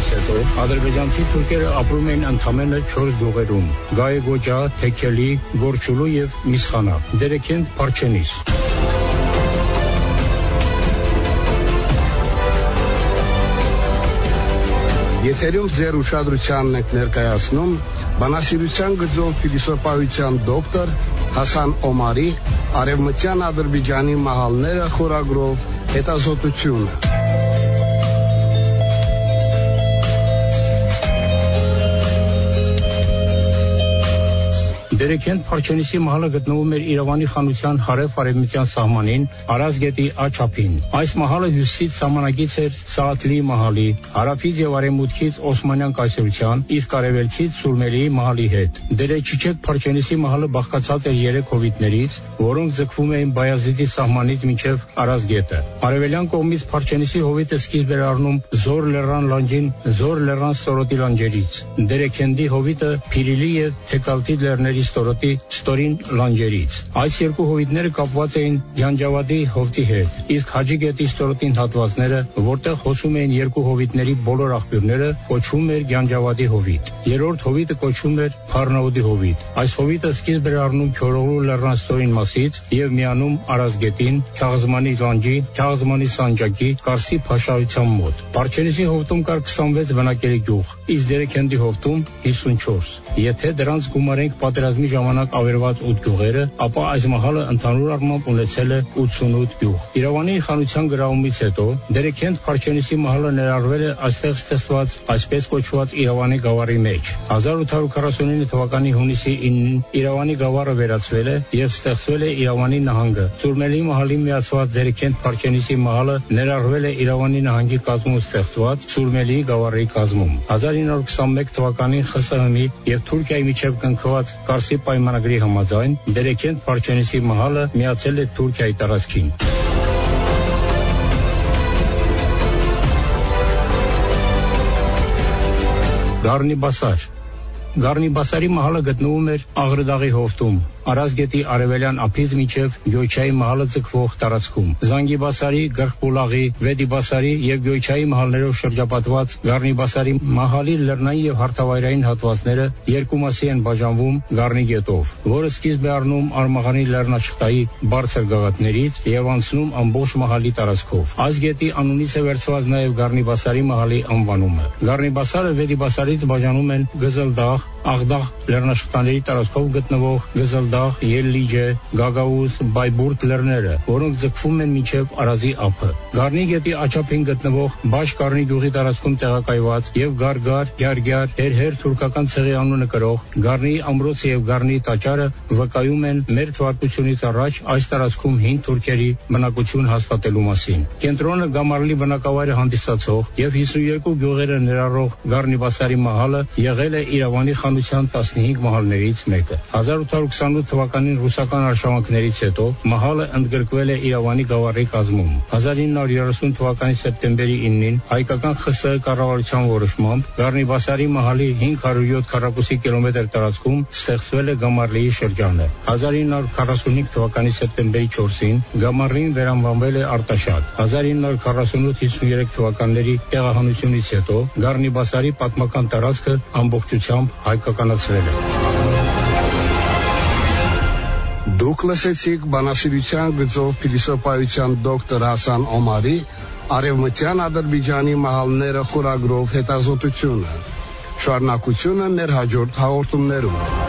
բռնկումից հետո ադրբեջանցի թուրքերը ապրում էին ընդամենը 4 գյուղերում՝ Գայեգոջա, Թեքելի, Գորչուլու եւ Միսխանա, Դերեքենտ, Փարչենիս։ Եթերում ձեր ուշադրությանն ենք ներկայացնում բանասիրության գծով փիլիսոփայության դոկտոր Հասան Օմարի «Արևմտյան Ադրբեջանի մահալները» խորագրով հետազոտությունը։ Դերեքենտ Փարչենիսի մահալը գտնվում էր Իրավանի խանության հարավ-արևմտյան սահմանին, Արազ գետի աչափին։ Այս մահալը հյուսիսից սահմանագից էր Սաաթլի մահալի, հարավից եւ արևմուտքից Օսմանյան կայսրության, իսկ արևելքից Սուրմելիի մահալի հետ։ Դերեչիչեկ Փարչենիսի մահալը բաղկացած էր 3 հովիտներից, որոնք ձգվում էին Բայազիդի սահմանից մինչև Արազ գետը։ Արևելյան կողմից Փարչենիսի հովիտը սկիզբ էր առնում Զոր լեռան լանջին, Զոր լեռան ստորոտի լանջերից։ Դերեքենդի հովիտը Փիրիլի եւ Թեկալտի լեռների ստորոտի ստորին լանջերից։ Այս երկու հովիտները կապված էին Յանջավադի հովտի հետ, իսկ Հաջի գետի ստորոտին հատվածները, որտեղ հոսում էին երկու հովիտների բոլոր աղբյուրները, կոչվում էր Յանջավադի հովիտ։ Երրորդ հովիտը կոչվում էր Փառնաուդի հովիտ։ Այս հովիտը սկիզբ էր առնում Քյորողլու լեռան ստորին մասից եւ միանում Արազ գետին, Քաղզմանի լանջի, Քաղզմանի սանջակի, Կարսի փաշայության մոտ։ Փարչենիսի հովտում կար 26 բնակելի գյուղ, իսկ Դերեքենդի հովտում 54։ Եթե դրանց գումարենք պատերազմի ժամանակ ավերված 8 գյուղերը, ապա այս մահալը ընդհանուր առմամբ ունեցել է 88 գյուղ։ Իրավանի խանության գրավումից հետո Դերեքենտ Փարչենիսի մահալը ներառվել է այստեղ ստեղծված այսպես կոչված Իրավանի գավառի մեջ։ 1849 թվականի հունիսի 9-ին Իրավանի գավառը վերածվել է եւ ստեղծվել է Իրավանի նահանգը։ Սուրմելիի մահալին միացված Դերեքենտ Փարչենիսի մահալը ներառվել է Իրավանի նահանգի կազմում ստեղծված Սուրմելիի գավառի կազմում։ 1921 թվականին ԽՍՀՄ-ի եւ Թուրքիայի միջև կնքված Կարսի պայմանագրի համաձայն Դերեքենտ Փարչենիսի մահալը միացել է Թուրքիայի տարածքին։ Գառնիբասարի մահալը գտնվում էր Աղրդաղի հովտում, Արազ գետի արևելյան ափից մինչև Գյոյչայի մահալը ձգվող տարածքում։ Զանգիբասարի, Գրխպուլաղի, Վեդիբասարի եւ Գյոյչայի մահալներով շրջապատված Գառնիբասարի մահալի լեռնային եւ հարթավայրային հատվածները երկու մասի են բաժանվում Գառնի գետով, որը սկիզբ է առնում Արմաղանի լեռնաշխտայի բարձր գագաթներից եւ անցնում ամբողջ մահալի տարածքով։ Այս գետի անունից է վերցված նաեւ Գառնիբասարի մահալի անվանումը։ Գառնիբասարը Վեդիբասարից բաժանում են Գզլդաղ, Աղդաղ լեռնաշխտաների տարածքով գտնվող Գզլդաղ, Ելլիջե, Գագաուզ, Բայբուրտ լեռները, որոնք ձգվում են մինչև Արազի ափը։ Գառնի գետի աչափին գտնվող Բաշ-Գառնի գյուղի տարածքում տեղակայված եւ Գարգար, Գյարգյար, Հերհեր թուրքական ցեղի անունը կրող Գառնի ամրոցը եւ Գառնի տաճարը վկայում են մեր թվարկությունից առաջ այս տարածքում հին թուրքերի բնակություն հաստատելու մասին։ Կենտրոնը Գամարլի բնակավայրը հանդիսացող եւ 52 գյուղերը ներառող Գառնիբասարի մահալը եղել է Իրավանի խանության 15 մահալներից մեկը։ 1828 թվականին ռուսական արշավանքներից հետո մահալը ընդգրկվել է Իրավանի գավառի կազմում։ 1930 թվականի սեպտեմբերի 9-ին հայկական ԽՍՀ կառավարության որոշմամբ Գառնիբասարի մահալի 507 քառակուսի կիլոմետր տարածքում ստեղծվել է Գամարլիի շրջանը։ 1945 թվականի սեպտեմբերի 4-ին Գամարլին վերանվանվել է Արտաշատ։ 1948-53 թվականների տեղահանությունից հետո Գառնիբասարի պատմական տարածքը ամբողջությամբ հայկականացվել է։ Դուք լսեցիք բանասիրության գծով փիլիսոփայության դոկտոր Հասան Օմարի «Արևմտյան Ադրբեջանի մահալները» խորագրով հետազոտությունը։ Շարունակությունը մեր հաջորդ հաղորդումներում։